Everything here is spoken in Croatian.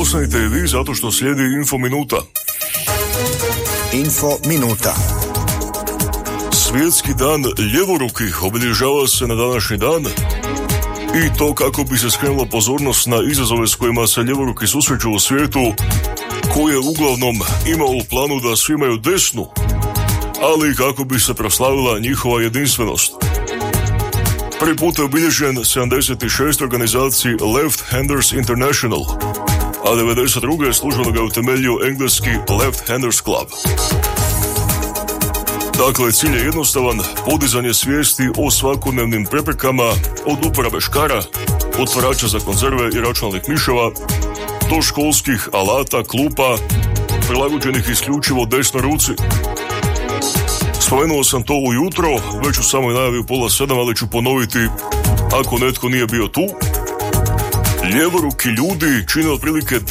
ostanite i vi zato što slijedi Info Minuta. Info Minuta. Svjetski dan ljevorukih obilježava se na današnji dan i to kako bi se skrenula pozornost na izazove s kojima se ljevoruki susreću u svijetu, koje uglavnom ima u planu da svi imaju desnu, ali kako bi se proslavila njihova jedinstvenost. Prvi put je obilježen 76. organizaciji Left Handers International, a 92. službeno ga utemeljio engleski Left Handers Club. Dakle, cilj je jednostavan, podizanje svijesti o svakodnevnim preprekama od uporabe škara, otvarača za konzerve i računalnih miševa, do školskih alata, klupa, prilagođenih isključivo desnoj ruci. Spomenuo sam to ujutro, već u samoj najavi u 6:30, ali ću ponoviti ako netko nije bio tu. Ljevoruki ljudi čine otprilike